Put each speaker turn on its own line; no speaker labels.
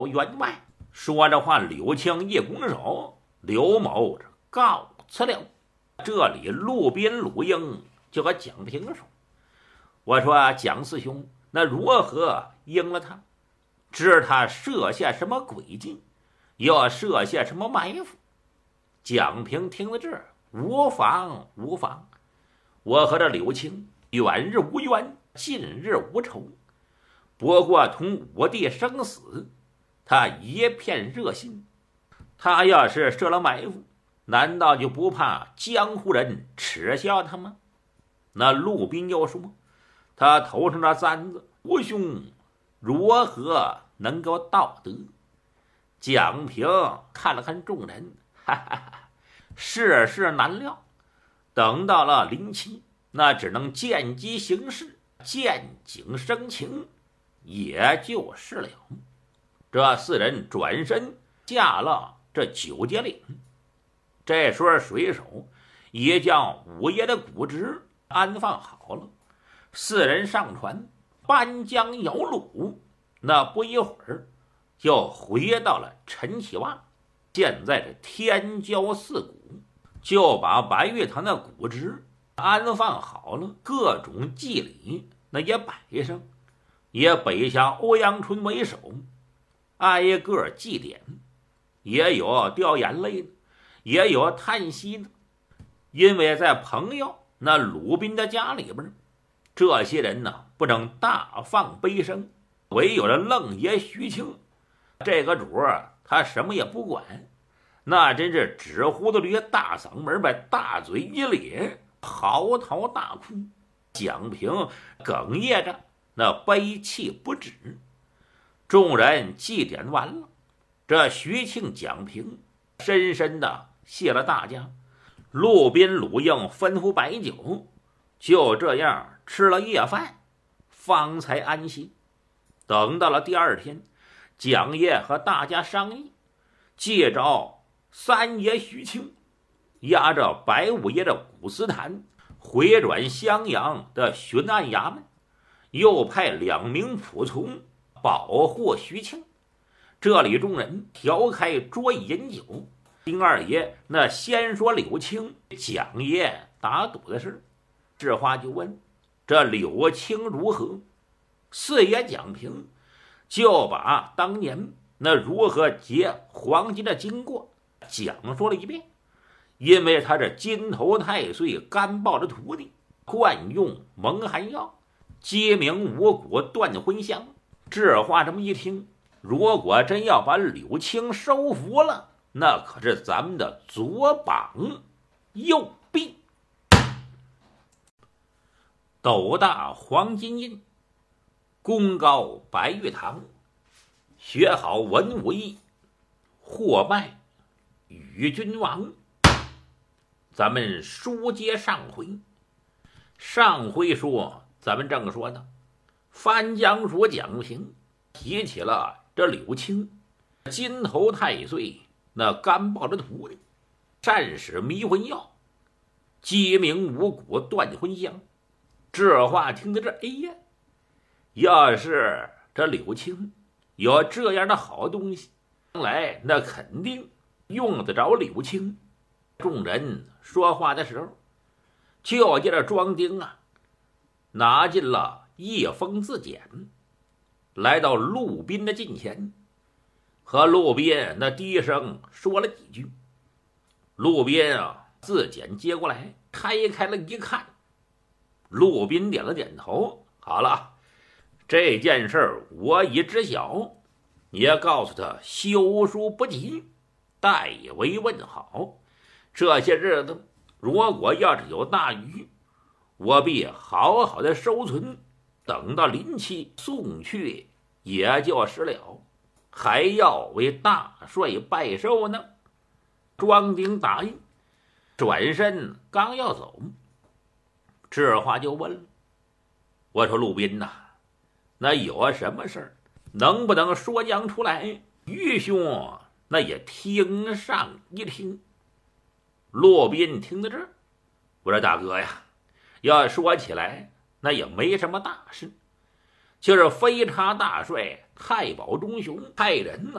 员外。说着话，柳青一拱手，刘某告辞了。这里路边鲁英就和蒋平说：“我说蒋四兄，那如何应了他？知他设下什么诡计，又设下什么埋伏？”蒋平听了这，无妨无妨，我和这柳青远日无冤，近日无仇，不过同我弟生死，他一片热心。他要是设了埋伏，难道就不怕江湖人耻笑他吗？那陆斌又说：“他头上的簪子，吴兄如何能够道得？”蒋平看了看众人，哈哈哈，世事难料，等到了临期，那只能见机行事，见景生情，也就是了。这四人转身下了这九节岭。这时候水手也将午夜的谷值安放好了，四人上船搬江摇橹，那不一会儿就回到了陈启洼。现在这天骄四谷，就把白玉堂的谷值安放好了，各种祭礼那也摆上，也北下欧阳春为首，挨个祭奠，也有掉眼泪的，也有叹息的。因为在朋友那鲁宾的家里边，这些人呢不能大放悲声，唯有这愣爷徐庆这个主儿，他什么也不管，那真是纸糊涂驴大嗓门把大嘴一咧，嚎啕大哭。蒋平哽咽着，那悲泣不止。众人祭奠完了，这徐庆、蒋平深深的谢了大家。路边鲁应吩咐摆酒，就这样吃了夜饭，方才安息。等到了第二天，蒋爷和大家商议，借着三爷徐庆押着白五爷的古斯坦回转襄阳的巡按衙门，又派2名仆从保护徐庆。这里众人调开桌椅饮酒。丁二爷那先说柳青、蒋爷打赌的事，这话就问这柳青如何。四爷蒋平就把当年那如何劫黄金的经过讲说了一遍。因为他是金头太岁干豹的徒弟，惯用蒙汗药，鸡鸣五谷断魂香。这话这么一听，如果真要把柳青收服了，那可是咱们的左膀右臂。斗大黄金印，功高白玉堂，学好文武艺，或拜与君王。咱们书接上回，说咱们正说的藩江署蒋平提起了这柳青，金头太岁那干豹的徒弟，善使迷魂药，鸡鸣五谷断魂香。这话听到这，哎呀，要是这柳青有这样的好东西，将来那肯定用得着柳青。众人说话的时候，就见着庄丁拿进了一封字简，来到陆斌的近前，和陆斌那低声说了几句。陆斌字简接过来，开了一看，陆斌点了点头，好了，这件事我已知晓，也告诉他休书不急，代为问好。这些日子如果要是有大鱼，我必好好的收存，等到临期送去也就是了，还要为大帅拜寿呢。庄丁答应，转身刚要走，这话就问了，我说陆斌那有什么事儿，能不能说讲出来，愚兄那也听上一听。陆斌听到这儿，我说大哥呀，要说起来那也没什么大事， 就是飞差大帅太保钟雄派人呢，